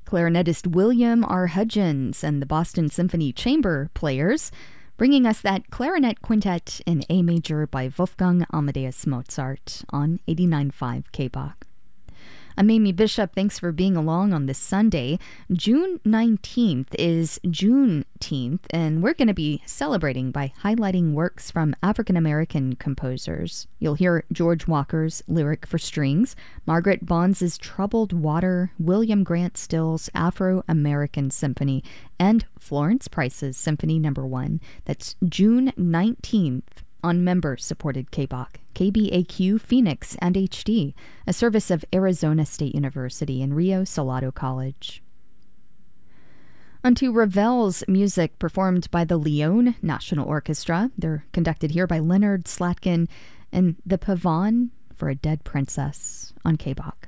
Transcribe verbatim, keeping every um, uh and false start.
clarinetist William R. Hudgens and the Boston Symphony Chamber Players, bringing us that clarinet quintet in A major by Wolfgang Amadeus Mozart on eighty-nine point five K B O C. I'm Amy Bishop. Thanks for being along on this Sunday. June nineteenth is Juneteenth, and we're going to be celebrating by highlighting works from African-American composers. You'll hear George Walker's Lyric for Strings, Margaret Bonds' Troubled Water, William Grant Still's Afro-American Symphony, and Florence Price's Symphony Number One. That's June nineteenth. On member-supported K B O C, K B A Q Phoenix and H D, a service of Arizona State University and Rio Salado College. Onto Ravel's music performed by the Lyon National Orchestra. They're conducted here by Leonard Slatkin and the Pavane for a Dead Princess on K B O C.